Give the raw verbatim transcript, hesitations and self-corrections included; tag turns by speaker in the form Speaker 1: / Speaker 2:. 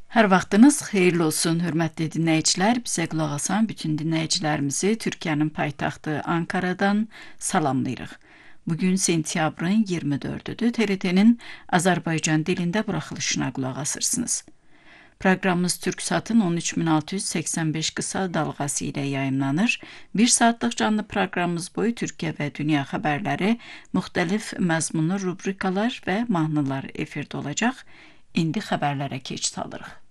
Speaker 1: Hər vaxtınız xeyirli olsun, hörmətli dinləyicilər. Bizə qulaq asan bütün dinləyicilərimizi Türkiyənin paytaxtı Ankaradan salamlayırıq. Bugün sentyabrın iyirmi dördüdür. T R T'nin Azərbaycan dilində buraxılışına qulaq asırsınız. Proqramımız Türksatın on üç min altı yüz səksən beş qısa dalğası ilə yayımlanır. Bir saatlıq canlı proqramımız boyu Türkiyə və dünya xəbərləri, müxtəlif məzmunlu rubrikalar və mahnılar efirdə olacaq. İndi xəbərlərə keçid alırıq.